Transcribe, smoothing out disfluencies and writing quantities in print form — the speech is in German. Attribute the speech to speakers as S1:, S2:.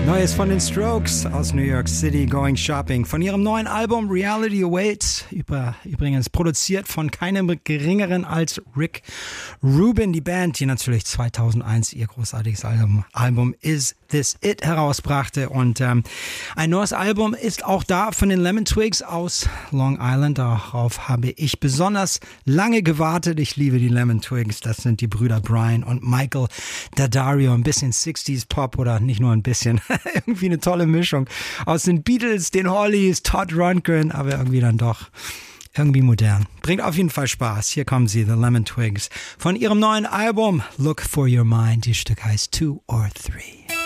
S1: Neues von den Strokes aus New York City, Going Shopping. Von ihrem neuen Album Reality Awaits, übrigens produziert von keinem geringeren als Rick Rubin. Die Band, die natürlich 2001 ihr großartiges Album Is This It herausbrachte. Und ein neues Album ist auch da von den Lemon Twigs aus Long Island. Darauf habe ich besonders lange gewartet. Ich liebe die Lemon Twigs. Das sind die Brüder Brian und Michael Daddario. Ein bisschen 60s Pop oder nicht nur ein bisschen. Irgendwie eine tolle Mischung aus den Beatles, den Hollies, Todd Rundgren, aber irgendwie dann doch irgendwie modern. Bringt auf jeden Fall Spaß. Hier kommen sie, The Lemon Twigs, von ihrem neuen Album Look for Your Mind. Das Stück heißt 2 or 3.